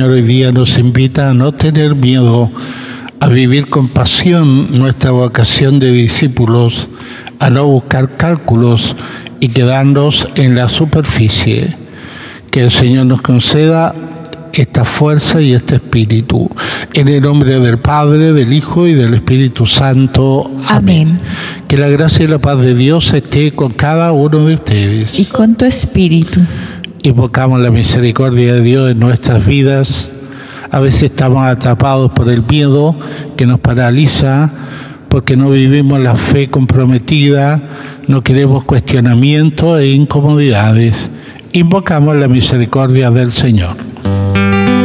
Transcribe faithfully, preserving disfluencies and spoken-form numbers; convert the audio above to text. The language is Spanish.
Señor hoy día nos invita a no tener miedo, a vivir con pasión nuestra vocación de discípulos, a no buscar cálculos y quedarnos en la superficie. Que el Señor nos conceda esta fuerza y este espíritu. En el nombre del Padre, del Hijo y del Espíritu Santo. Amén. Amén. Que la gracia y la paz de Dios esté con cada uno de ustedes. Y con tu espíritu. Invocamos la misericordia de Dios en nuestras vidas. A veces estamos atrapados por el miedo que nos paraliza, porque no vivimos la fe comprometida, no queremos cuestionamientos e incomodidades. Invocamos la misericordia del Señor.